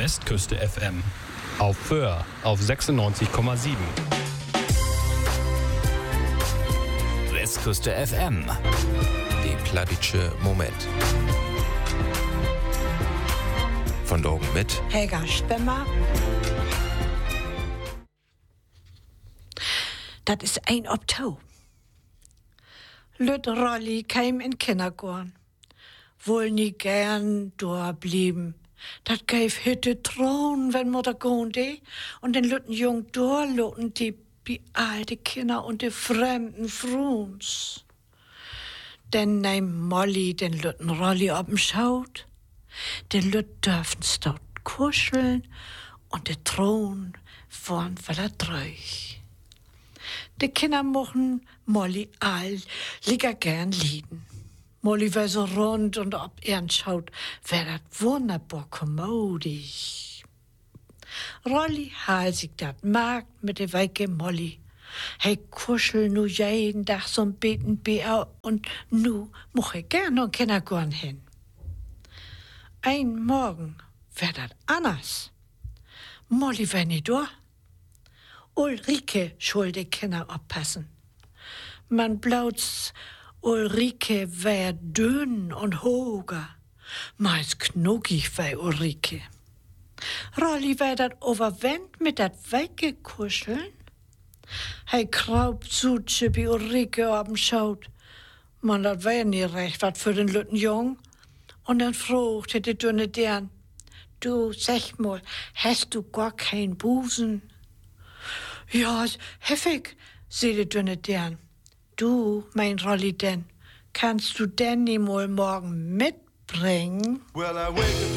Westküste FM. Auf Föhr auf 96,7. Westküste FM. Die plattdeutsche Moment. Von Dorgen mit Helga Spemmer. Das ist ein Oktober. Lüt Rolli kam in Kindergarten. Wohl nie gern durchblieben. Dat gäf hitte Thron, wenn Mutter gonde. Und den lütten Jung durchloten die alte Kinder und die fremden Fruns. Denn nehm Molly den lütten Rolli ob'n Schaut. Den Lütt dürfen's dort kuscheln und der Thron vorn voller Dreuch. Die Kinder mochten Molly all lieger gern lieden. Molly war so rund und ob ihren schaut, wär dat wunderbar kommodisch. Rolli hal sich dat Markt mit der weike Molly. Hey kuschel nu jeden Tag so'n beten Bär und nu moch ich gern noch Kindergarten hin. Ein Morgen wär dat anders. Molly wär nicht da. Ulrike schuld die Kinder abpassen. Man blaut's, Ulrike wär dünn und hoger. Meist knuckig wär Ulrike. Rolli wär dat overwend mit dat weggekuscheln. Hei kraubt Sutsche wie Ulrike ob'n Schaut. Man, dat wär nie recht wat für den lütten Jung. Und dann fragte die dünne Dern, du, sag mal, hast du gar kein Busen? Ja, heffig, sie die dünne Dern. Du, mein Rolli denn, kannst du denn nie mal morgen mitbringen? Well, I wake up